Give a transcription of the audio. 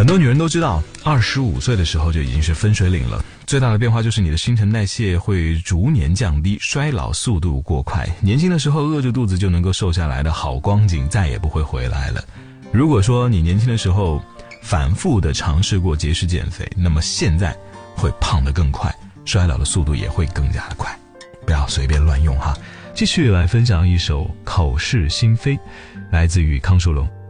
很多女人都知道25岁的时候就已经是分水岭了，最大的变化就是你的新陈代谢会逐年降低，衰老速度过快，年轻的时候饿着肚子就能够瘦下来的好光景再也不会回来了。如果说你年轻的时候反复的尝试过节食减肥，那么现在会胖得更快，衰老的速度也会更加的快，不要随便乱用哈。继续来分享一首口是心非，来自于康树龙。